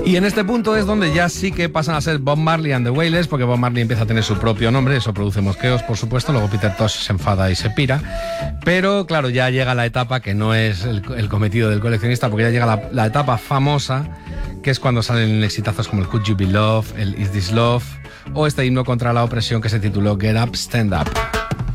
Y en este punto es donde ya sí que pasan a ser Bob Marley and the Wailers, porque Bob Marley empieza a tener su propio nombre, eso produce mosqueos, por supuesto, luego Peter Tosh se enfada y se pira, pero claro, ya llega la etapa que no es el cometido del coleccionista, porque ya llega la etapa famosa, que es cuando salen exitazos como el Could You Be Love, el Is This Love, o este himno contra la opresión que se tituló Get Up, Stand Up.